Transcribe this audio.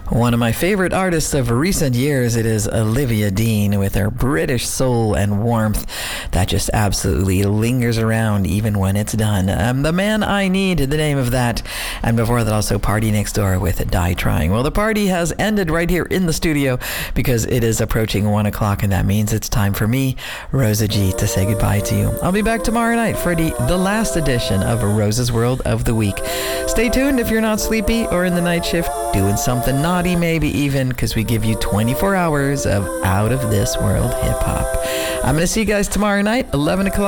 One of my favorite artists of recent years, it is Olivia Dean with her British soul and warmth that just absolutely lingers around even when it's done. The Man I Need, the name of that. And before that, also Party Next Door with Die Trying. Well, the party has ended right here in the studio because it is approaching 1 o'clock, and that means it's time for me, Rosa G, to say goodbye to you. I'll be back tomorrow night for the last edition of Rosa's World of the Week. Stay tuned if you're not sleepy or in the night shift, doing something naughty maybe even, because we give you 24 hours of out of this world hip hop. I'm going to see you guys tomorrow night, 11 o'clock.